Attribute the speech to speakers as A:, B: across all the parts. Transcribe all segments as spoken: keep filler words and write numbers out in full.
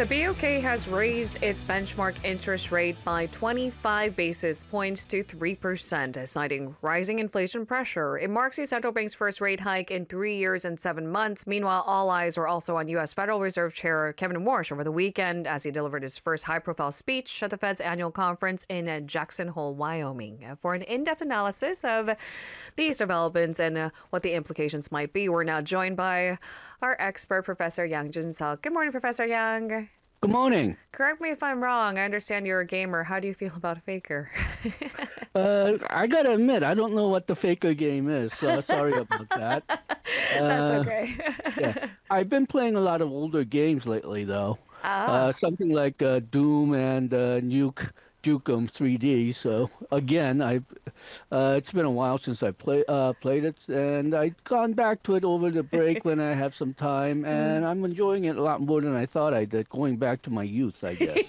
A: The B O K has raised its benchmark interest rate by twenty-five basis points to three percent, citing rising inflation pressure. It marks the central bank's first rate hike in three years and seven months. Meanwhile, all eyes were also on U S. Federal Reserve Chair Kevin Warsh over the weekend as he delivered his first high-profile speech at the Fed's annual conference in Jackson Hole, Wyoming. For an in-depth analysis of these developments and uh, what the implications might be, we're now joined by our expert, Professor Yang Jun-seok. Good morning, Professor Yang.
B: Good morning.
A: Correct me if I'm wrong. I understand you're a gamer. How do you feel about Faker?
B: uh, I gotta admit, I don't know what the Faker game is, so sorry about that.
A: That's
B: uh,
A: okay.
B: yeah. I've been playing a lot of older games lately, though.
A: Ah.
B: Uh, something like uh, Doom and uh, Nuke Nukem three D. So again, I uh, it's been a while since I play uh, played it, and I've gone back to it over the break when I have some time, and I'm enjoying it a lot more than I thought I did. Going back to my youth, I guess.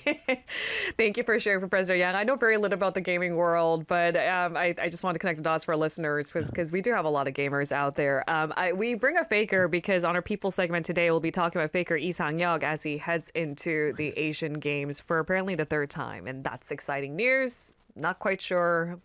A: Thank you for sharing, Professor Yang. I know very little about the gaming world, but um, I, I just want to connect the dots for our listeners because we do have a lot of gamers out there. Um, I, we bring a Faker because on our People segment today, we'll be talking about Faker Lee Sang-yeok as he heads into the Asian Games for apparently the third time, and that's exciting news. Not quite sure.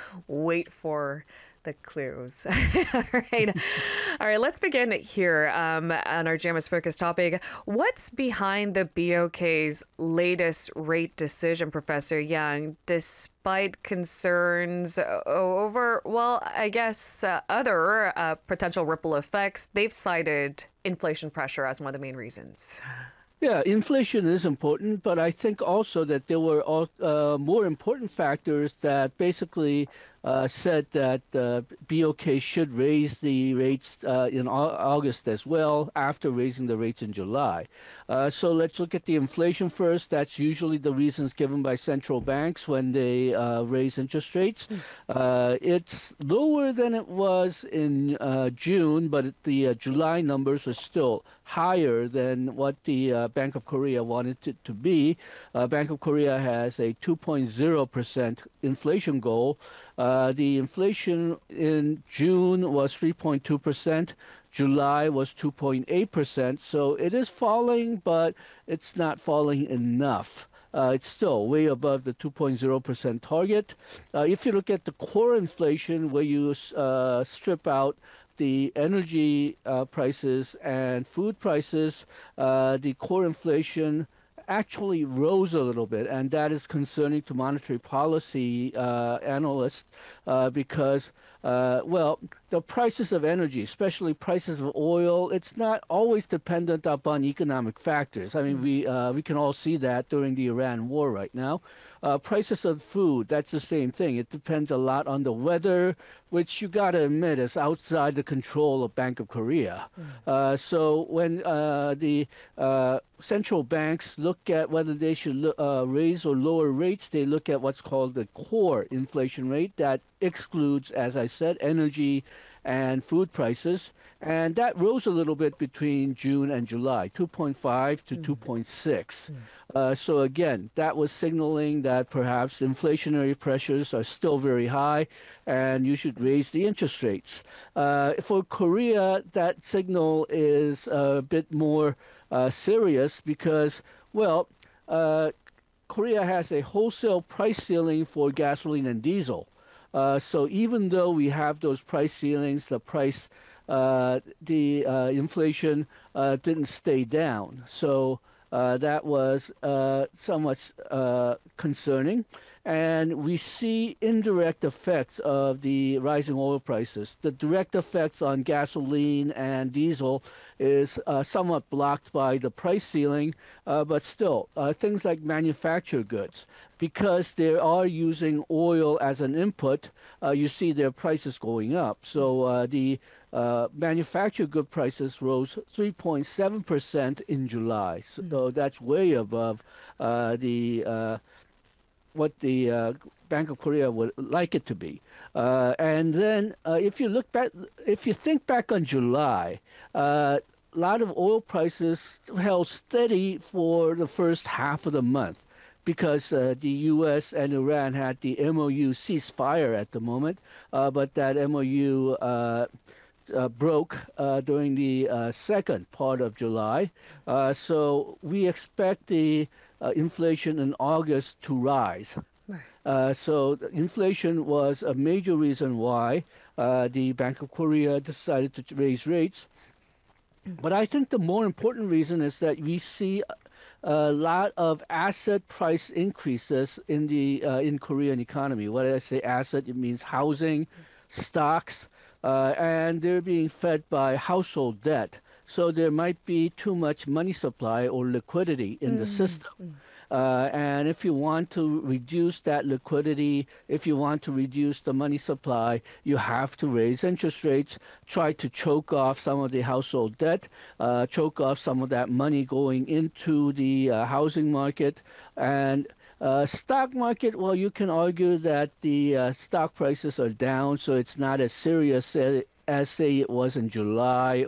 A: Wait for the clues. All right. All right. Let's begin here um, on our G M S Focus topic. What's behind the B O K's latest rate decision, Professor Yang, despite concerns over, well, I guess uh, other uh, potential ripple effects? They've cited inflation pressure as one of the main reasons.
B: Yeah, inflation is important, but I think also that there were all, uh, more important factors that basically uh, said that uh, B O K should raise the rates uh, in August as well after raising the rates in July. Uh, so let's look at the inflation first. That's usually the reasons given by central banks when they uh, raise interest rates. Uh, it's lower than it was in uh, June, but the uh, July numbers are still higher than what the uh, Bank of Korea wanted it to be. Uh, Bank of Korea has a two point zero percent inflation goal. Uh, the inflation in June was three point two percent. July was two point eight percent. So it is falling, but it's not falling enough. Uh, it's still way above the two point zero percent target. Uh, if you look at the core inflation, where you uh, strip out the energy uh, prices and food prices, uh, the core inflation actually rose a little bit, and that is concerning to monetary policy uh, analysts uh, because, uh, well, the prices of energy, especially prices of oil, it's not always dependent upon economic factors. I mean, we uh, we can all see that during the Iran war right now. Uh, prices of food, that's the same thing. It depends a lot on the weather, which you got to admit is outside the control of Bank of Korea. Mm. Uh, so when uh, the uh, central banks look at whether they should uh, raise or lower rates, they look at what's called the core inflation rate that excludes, as I said, energy and food prices. And that rose a little bit between June and July, two point five to mm. two point six. Mm. Uh, so again, that was signaling that perhaps inflationary pressures are still very high and you should raise the interest rates. Uh, for Korea, that signal is a bit more uh, serious because, well, uh, Korea has a wholesale price ceiling for gasoline and diesel. Uh, so even though we have those price ceilings, the price, uh, the uh, inflation uh, didn't stay down. So uh, that was uh, somewhat uh, concerning. And we see indirect effects of the rising oil prices. The direct effects on gasoline and diesel is uh, somewhat blocked by the price ceiling, uh, but still, uh, things like manufactured goods, because they are using oil as an input, uh, you see their prices going up. So uh, the uh, manufactured good prices rose three point seven percent in July. So mm. that's way above uh, the uh, what the uh, Bank of Korea would like it to be. Uh, and then uh, if you look back, if you think back on July, uh, a lot of oil prices held steady for the first half of the month because uh, the U S and Iran had the M O U ceasefire at the moment, uh, but that M O U uh, uh, broke uh, during the uh, second part of July. Uh, so we expect the uh, inflation in August to rise.
A: Right.
B: Uh, so the inflation was a major reason why uh, the Bank of Korea decided to raise rates. But I think the more important reason is that we see a lot of asset price increases in the uh, in Korean economy. When I say asset, it means housing, stocks, uh, and they're being fed by household debt. So there might be too much money supply or liquidity in the system. Uh, and if you want to reduce that liquidity, if you want to reduce the money supply, you have to raise interest rates, try to choke off some of the household debt, uh, choke off some of that money going into the uh, housing market. And uh, stock market, well, you can argue that the uh, stock prices are down, so it's not as serious as, as say, it was in July.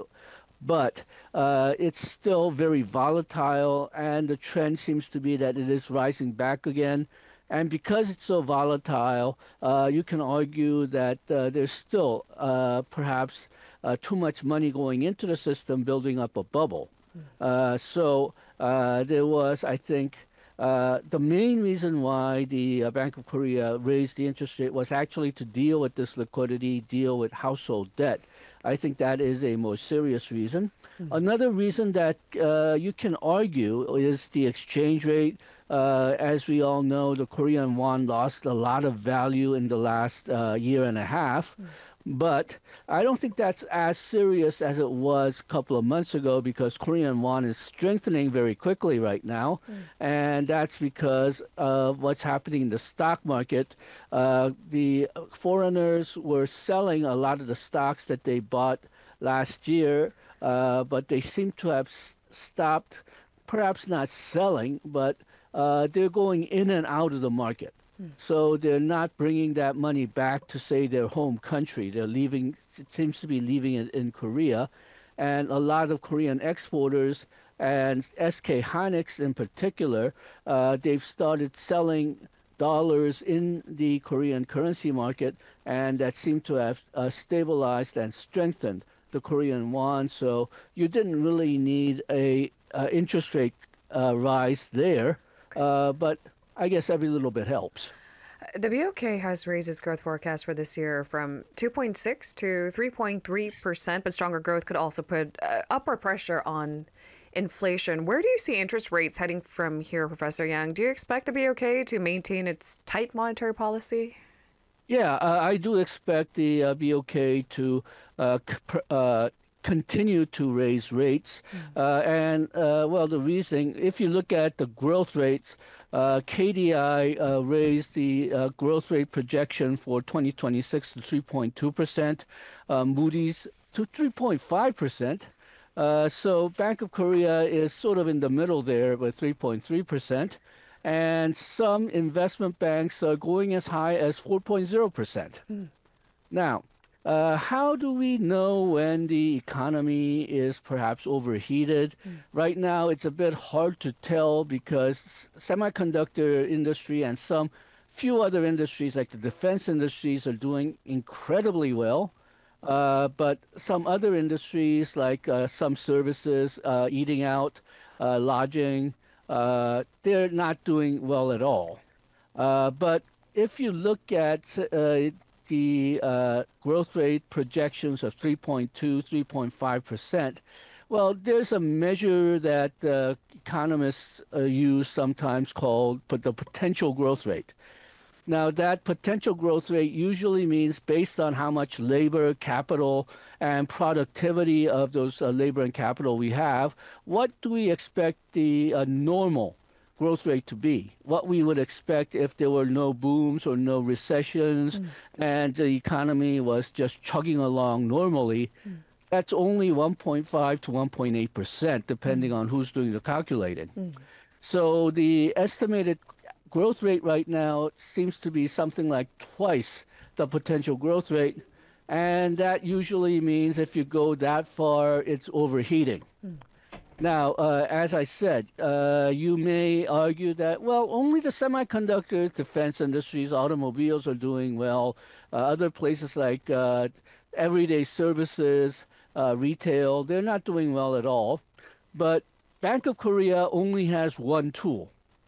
B: But uh, it's still very volatile, and the trend seems to be that it is rising back again. And because it's so volatile, uh, you can argue that uh, there's still uh, perhaps uh, too much money going into the system, building up a bubble. Uh, so uh, there was, I think, uh, the main reason why the uh, Bank of Korea raised the interest rate was actually to deal with this liquidity, deal with household debt. I think that is a more serious reason. Mm-hmm. Another reason that uh, you can argue is the exchange rate. Uh, as we all know, the Korean won lost a lot of value in the last uh, year and a half. Mm-hmm. But I don't think that's as serious as it was a couple of months ago, because Korean won is strengthening very quickly right now. Mm. And that's because of what's happening in the stock market. Uh, the foreigners were selling a lot of the stocks that they bought last year, uh, but they seem to have s- stopped, perhaps not selling, but uh, they're going in and out of the market. So they're not bringing that money back to, say, their home country. They're leaving, it seems to be leaving it in Korea. And a lot of Korean exporters, and S K Hynix in particular, uh, they've started selling dollars in the Korean currency market, and that seemed to have uh, stabilized and strengthened the Korean won. So you didn't really need a uh, interest rate uh, rise there, uh, but I guess every little bit helps.
A: The B O K has raised its growth forecast for this year from two point six to three point three percent, but stronger growth could also put uh, upward pressure on inflation. Where do you see interest rates heading from here, Professor Yang? Do you expect the B O K to maintain its tight monetary policy?
B: Yeah, uh, I do expect the uh, B O K to uh, c- uh, continue to raise rates. Mm. Uh, and, uh, well, the reason, if you look at the growth rates, uh, K D I uh, raised the uh, growth rate projection for twenty twenty-six to three point two percent, uh, Moody's to three point five percent. Uh, so Bank of Korea is sort of in the middle there with three point three percent. And some investment banks are going as high as four point zero percent. Mm. Now, Uh, how do we know when the economy is perhaps overheated? Mm. Right now, it's a bit hard to tell because semiconductor industry and some few other industries like the defense industries are doing incredibly well. Uh, but some other industries like uh, some services, uh, eating out, uh, lodging, uh, they're not doing well at all. Uh, but if you look at uh, the uh, growth rate projections of three point two, three point five percent, well, there's a measure that uh, economists uh, use sometimes called the potential growth rate. Now, that potential growth rate usually means based on how much labor, capital, and productivity of those uh, labor and capital we have, what do we expect the uh, normal growth rate to be? What we would expect if there were no booms or no recessions mm. and the economy was just chugging along normally. Mm. That's only one point five to one point eight percent, depending mm. on who's doing the calculating. Mm. So the estimated growth rate right now seems to be something like twice the potential growth rate. And that usually means if you go that far, it's overheating. Mm. Now, uh, as I said, uh, you may argue that, well, only the semiconductors, defense industries, automobiles are doing well. Uh, other places like uh, everyday services, uh, retail, they're not doing well at all. But Bank of Korea only has one tool,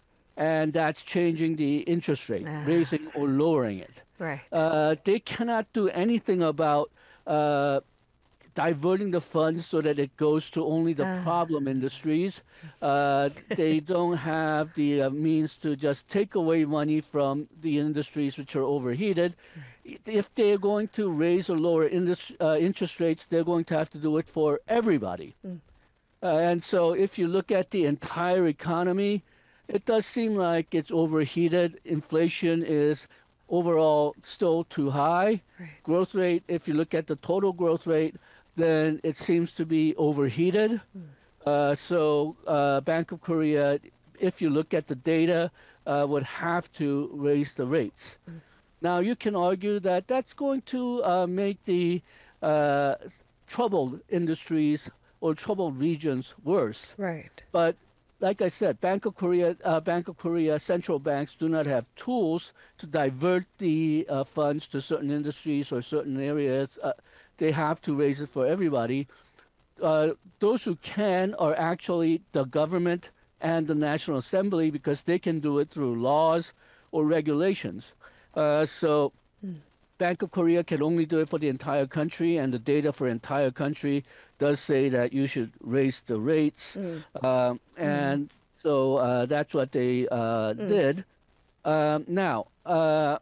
B: and that's changing the interest rate,
A: Ah,
B: raising or lowering it.
A: right.
B: Uh, they cannot do anything about uh, diverting the funds so that it goes to only the
A: Ah,
B: problem industries. Uh, they don't have the uh, means to just take away money from the industries which are overheated. If they're going to raise or lower indus- uh, interest rates, they're going to have to do it for everybody.
A: mm,
B: Uh, and so if you look at the entire economy, it does seem like it's overheated. Inflation is overall still too high.
A: right.
B: Growth rate, if you look at the total growth rate, then it seems to be overheated. Uh, so uh, Bank of Korea, if you look at the data, uh, would have to raise the rates. Now you can argue that that's going to uh, make the uh, troubled industries or troubled regions worse.
A: Right.
B: But like I said, Bank of Korea, uh, Bank of Korea central banks do not have tools to divert the uh, funds to certain industries or certain areas. Uh, they have to raise it for everybody. Uh, those who can are actually the government and the National Assembly because they can do it through laws or regulations. Uh, so Bank of Korea can only do it for the entire country, and the data for entire country does say that you should raise the rates. Um, and so uh, that's what they uh, did. Um, now, uh,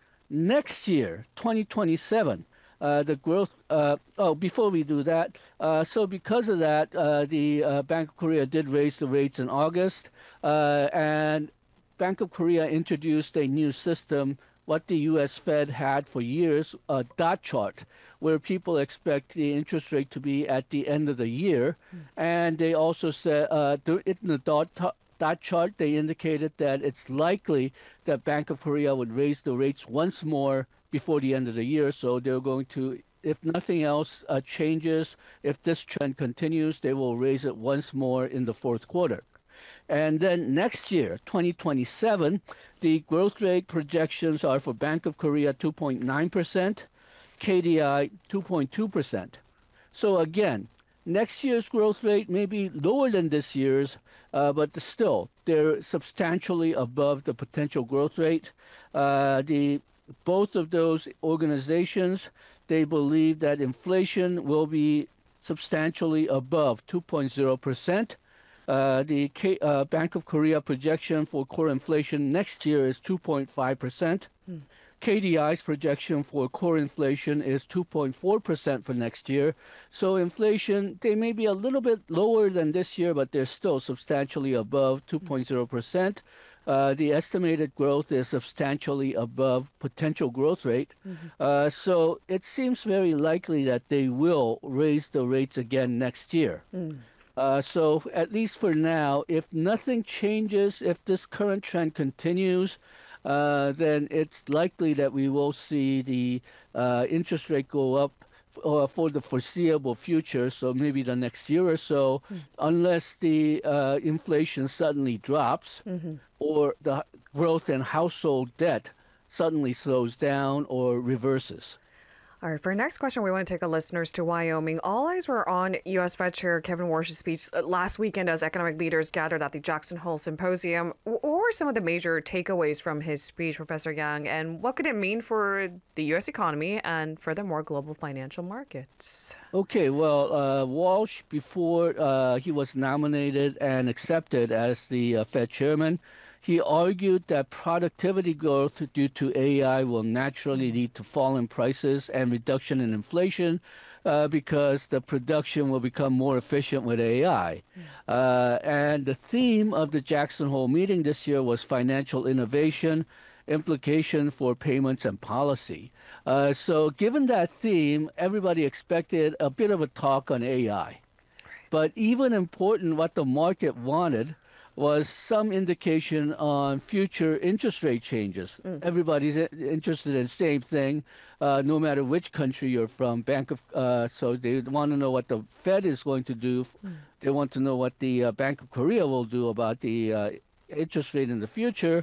B: next year, twenty twenty-seven, uh, the growth, uh, oh, before we do that, uh, so because of that, uh, the uh, Bank of Korea did raise the rates in August, uh, and Bank of Korea introduced a new system, what the U S Fed had for years, a dot chart, where people expect the interest rate to be at the end of the year. And they also said, uh, in the dot, dot chart, they indicated that it's likely that Bank of Korea would raise the rates once more before the end of the year. So they're going to, if nothing else uh, changes, if this trend continues, they will raise it once more in the fourth quarter. And then next year, twenty twenty-seven, the growth rate projections are for Bank of Korea two point nine percent, K D I two point two percent. So again, next year's growth rate may be lower than this year's, uh, but still, they're substantially above the potential growth rate. Uh, the both of those organizations, they believe that inflation will be substantially above two point zero percent. Uh, the K, uh, Bank of Korea projection for core inflation next year is two point five percent. Mm. K D I's projection for core inflation is two point four percent for next year. So inflation, they may be a little bit lower than this year, but they're still substantially above two point zero percent. Uh, the estimated growth is substantially above potential growth rate. Mm-hmm. Uh, so it seems very likely that they will raise the rates again next year. Mm. Uh, so at least for now, if nothing changes, if this current trend continues, uh, then it's likely that we will see the uh, interest rate go up uh, for the foreseeable future, so maybe the next year or so, mm. unless the uh, inflation suddenly drops mm-hmm. or the growth in household debt suddenly slows down or reverses.
A: All right, for our next question, we want to take our listeners to Wyoming. All eyes were on U S Fed Chair Kevin Warsh's speech last weekend as economic leaders gathered at the Jackson Hole Symposium. What were some of the major takeaways from his speech, Professor Yang, and what could it mean for the U S economy and furthermore global financial markets?
B: Okay, well, uh, Walsh, before uh, he was nominated and accepted as the uh, Fed chairman, he argued that productivity growth due to A I will naturally lead to fall in prices and reduction in inflation uh, because the production will become more efficient with A I. Uh, and the theme of the Jackson Hole meeting this year was financial innovation, implication for payments and policy. Uh, so given that theme, everybody expected a bit of a talk on A I. But even important, what the market wanted was some indication on future interest rate changes. Mm. Everybody's interested in the same thing, uh, no matter which country you're from. Bank of uh, so they want to know what the Fed is going to do. Mm. They want to know what the uh, Bank of Korea will do about the uh, interest rate in the future.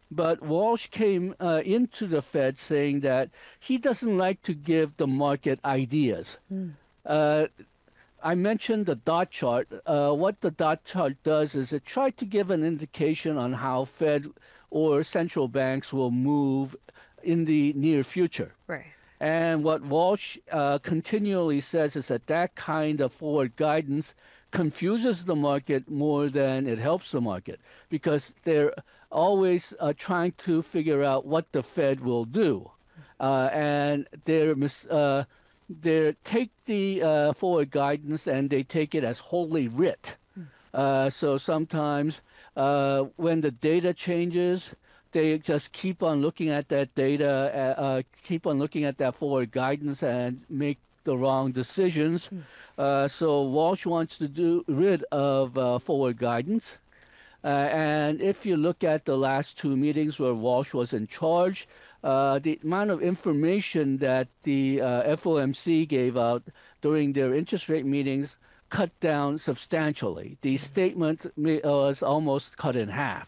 B: But Walsh came uh, into the Fed saying that he doesn't like to give the market ideas. Uh, I mentioned the dot chart. Uh, what the dot chart does is it tries to give an indication on how Fed or central banks will move in the near future.
A: Right.
B: And what Walsh uh, continually says is that that kind of forward guidance confuses the market more than it helps the market, because they're always uh, trying to figure out what the Fed will do. Uh, and they're mis- uh, they take the uh, forward guidance and they take it as holy writ. Uh, so sometimes uh, when the data changes, they just keep on looking at that data, uh, uh, keep on looking at that forward guidance and make the wrong decisions. Uh, so Walsh wants to do rid of uh, forward guidance. Uh, and if you look at the last two meetings where Walsh was in charge, uh, the amount of information that the uh, F O M C gave out during their interest rate meetings cut down substantially. The statement ma- was almost cut in half.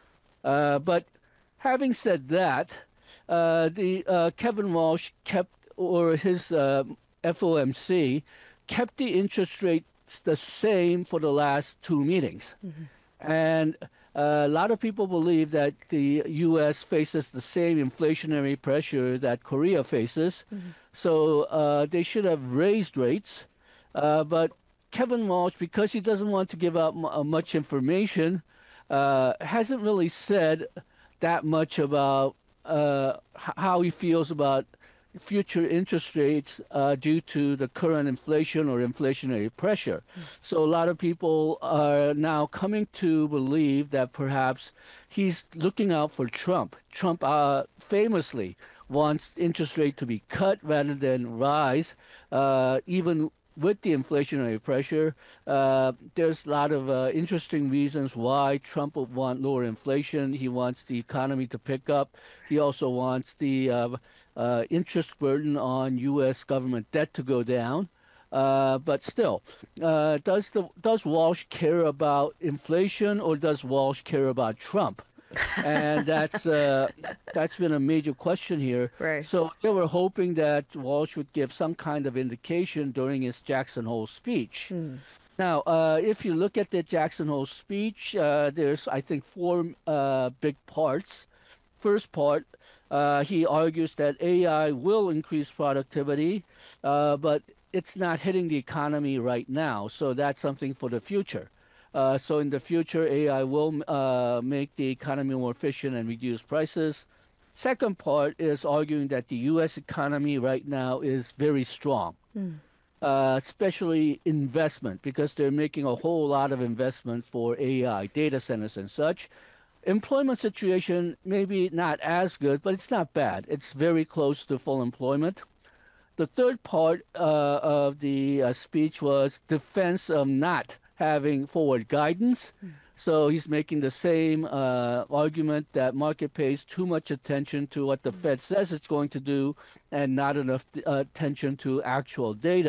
B: Uh, but having said that, uh, the uh, Kevin Walsh kept, or his uh, F O M C kept the interest rates the same for the last two meetings. And uh, a lot of people believe that the U S faces the same inflationary pressure that Korea faces. So uh, they should have raised rates. Uh, but Kevin Walsh, because he doesn't want to give out m- uh, much information, uh, hasn't really said that much about uh, h- how he feels about future interest rates uh, due to the current inflation or inflationary pressure. So a lot of people are now coming to believe that perhaps he's looking out for Trump. Trump uh, famously wants interest rate to be cut rather than rise, uh, even with the inflationary pressure. Uh, there's a lot of uh, interesting reasons why Trump would want lower inflation. He wants the economy to pick up. He also wants the uh, uh, interest burden on U S government debt to go down. Uh, but still, uh, does the does Walsh care about inflation, or does Walsh care about Trump? And that's uh, that's been a major question here.
A: Right.
B: So they were hoping that Walsh would give some kind of indication during his Jackson Hole speech. Now, uh, if you look at the Jackson Hole speech, uh, there's, I think, four uh, big parts. First part, uh, he argues that A I will increase productivity, uh, but it's not hitting the economy right now. So that's something for the future. Uh, so in the future, A I will uh, make the economy more efficient and reduce prices. Second part is arguing that the U S economy right now is very strong, uh, especially investment, because they're making a whole lot of investment for A I, data centers and such. Employment situation maybe not as good, but it's not bad. It's very close to full employment. The third part uh, of the uh, speech was defense of not having forward guidance. So he's making the same uh, argument that market pays too much attention to what the Fed says it's going to do and not enough uh, attention to actual data.